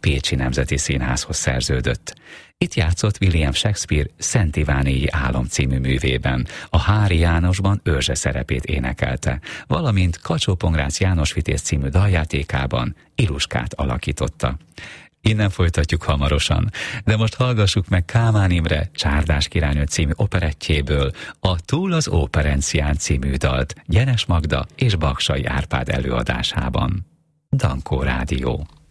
Pécsi Nemzeti Színházhoz szerződött. Itt játszott William Shakespeare Szent Ivánélyi Álom című művében, a Hári Jánosban őrzse szerepét énekelte, valamint Kacsó-Pongrácz János Vitéz című daljátékában Iluskát alakította. Innen folytatjuk hamarosan, de most hallgassuk meg Kálmán Imre Csárdás királynő című operettjéből a Túl az óperencián című dalt Gyenes Magda és Baksay Árpád előadásában. Dankó Rádió.